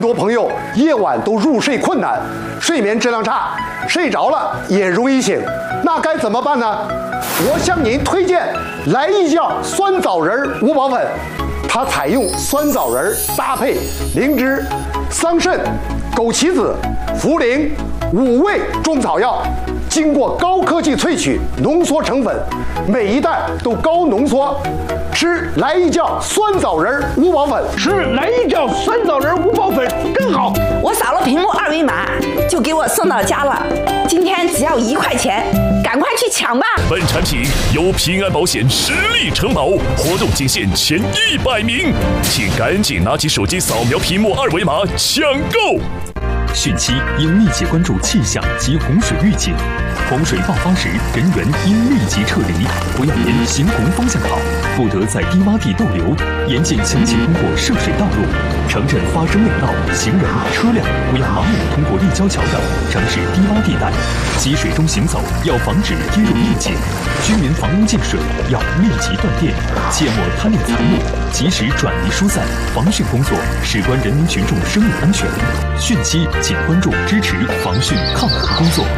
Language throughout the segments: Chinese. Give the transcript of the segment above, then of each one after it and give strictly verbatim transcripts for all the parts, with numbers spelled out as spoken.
多朋友夜晚都入睡困难，睡眠质量差，睡着了也容易醒，那该怎么办呢？我向您推荐来一觉酸枣仁五宝粉，它采用酸枣仁搭配灵芝、桑葚、枸杞子、茯苓五味中草药，经过高科技萃取浓缩成粉，每一袋都高浓缩。吃来一觉酸枣仁五宝粉， 吃来一觉酸枣仁五宝粉更好。 我扫了屏幕二维码，就给我送到家了。今天只要一块钱，赶快去抢吧！ 本产品由平安保险实力承保，活动仅限前一百名，请赶紧拿起手机扫描屏幕二维码抢购。 汛期应立即关注气象及洪水预警，洪水爆发时人员应立即撤离，不要沿行洪方向跑，不得在低洼地逗留，严禁强行通过涉水道路。城镇发生内涝，行人、车辆不要盲目通过立交桥等城市低洼地带，积水中行走要防止跌入窨井。居民房屋进水要立即断电，切莫贪恋财物，及时转移疏散。防汛工作事关人民群众生命安全，汛期请关注支持防汛抗洪工作。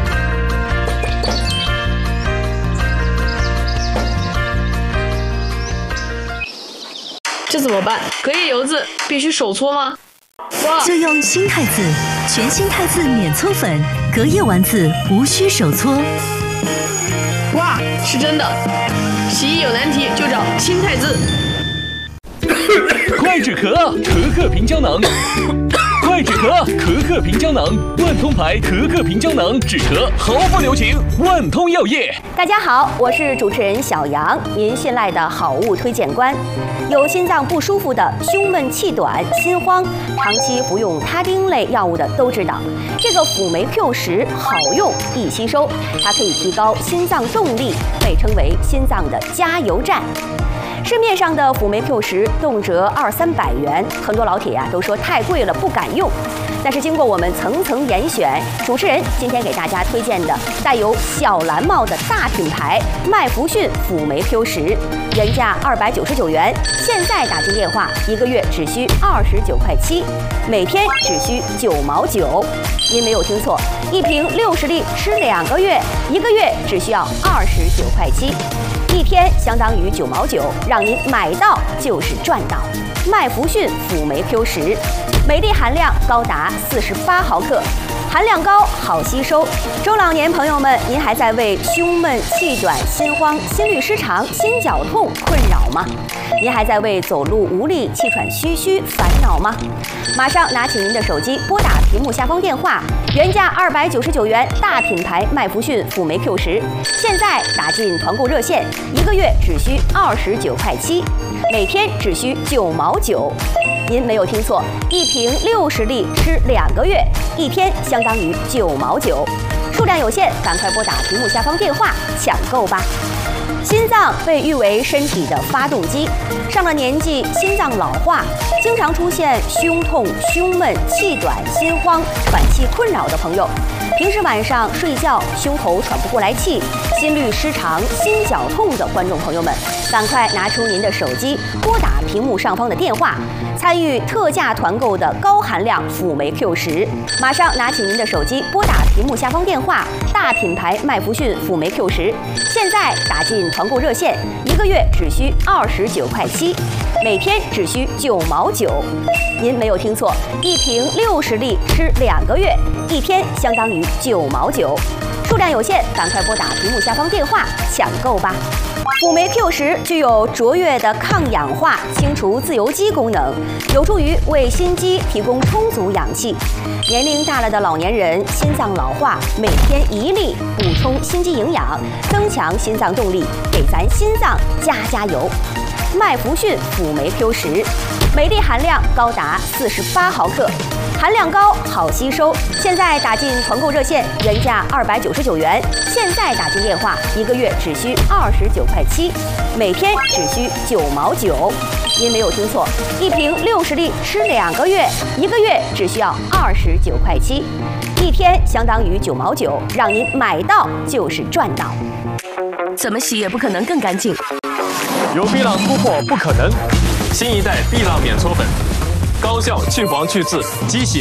这怎么办？隔夜油渍必须手搓吗？哇！ 就用新汰渍，全新汰渍免搓粉，隔夜丸子无需手搓。 哇，是真的！洗衣有难题就找新汰渍。 快止咳，咳咳平胶囊。快止咳，咳咳平胶囊，万通牌咳咳平胶囊，止咳毫不留情，万通药业。 大家好，我是主持人小杨，您信赖的好物推荐官。有心脏不舒服的、胸闷气短、心慌，长期服用他汀类药物的都知道，这个辅酶 Q 十好用易吸收，它可以提高心脏动力，被称为心脏的加油站。市面上的辅酶 Q 十动辄二三百元，很多老铁呀、啊、都说太贵了不敢用。但是经过我们层层严选，主持人今天给大家推荐的带有小蓝帽的大品牌麦弗逊辅酶 Q 十，原价二百九十九元，现在打进电话一个月只需二十九块七，每天只需九毛九。您没有听错，一瓶六十粒吃两个月，一个月只需要二十九块七。一天相当于九毛九，让您买到就是赚到。麦弗逊辅酶 Q 十，每粒含量高达四十八毫克，含量高，好吸收。中老年朋友们，您还在为胸闷、气短、心慌、心律失常、心绞痛困扰吗？您还在为走路无力、气喘吁吁烦恼吗？马上拿起您的手机，拨打屏幕下方电话，原价二百九十九元，大品牌麦弗逊辅酶 Q 十，现在打进团购热线，一个月只需二十九块七，每天只需九毛九。您没有听错，一瓶六十粒吃两个月，一天相当于九毛九，数量有限，赶快拨打屏幕下方电话抢购吧。心脏被誉为身体的发动机，上了年纪，心脏老化，经常出现胸痛、胸闷、气短、心慌、喘气困扰的朋友，平时晚上睡觉胸口喘不过来气、心律失常、心绞痛的观众朋友们，赶快拿出您的手机，拨打屏幕上方的电话，参与特价团购的高含量辅酶 Q 十。马上拿起您的手机，拨打屏幕下方电话，大品牌麦弗逊辅酶 Q 十，现在打进团购热线，一个月只需二十九块七，每天只需九毛九。您没有听错，一瓶六十粒吃两个月，一天相当于九毛九，数量有限，赶快拨打屏幕下方电话抢购吧。辅酶 Q 十具有卓越的抗氧化、清除自由基功能，有助于为心肌提供充足氧气。年龄大了的老年人心脏老化，每天一粒补充心肌营养，增强心脏动力，给咱心脏加加油。麦弗逊辅酶 Q 十，每粒含量高达四十八毫克，含量高，好吸收。现在打进团购热线，原价二百九十九元，现在打进电话，一个月只需二十九块七，每天只需九毛九。您没有听错，一瓶六十粒吃两个月，一个月只需要二十九块七，一天相当于九毛九，让您买到就是赚到。 怎么洗也不可能更干净。 有碧浪突破不可能，新一代碧浪免搓粉，高效去黄去渍，机洗。